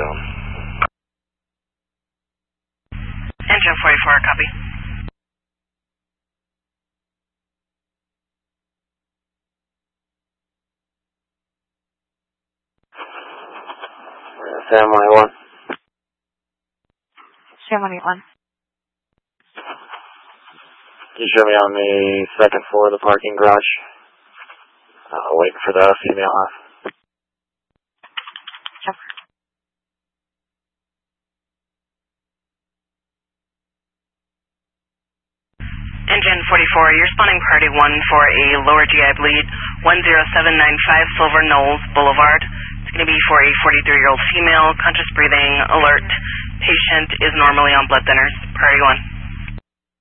down. Engine 44, copy. Sam 181. Sam 181. You show me on the second floor of the parking garage. Waiting for the female off. Yep. Engine 44, you're spawning party 1 for a lower GI bleed, 10795 Silver Knolls Boulevard. It's going to be for a 43-year-old female, conscious breathing, alert. Patient is normally on blood thinners. Party 1.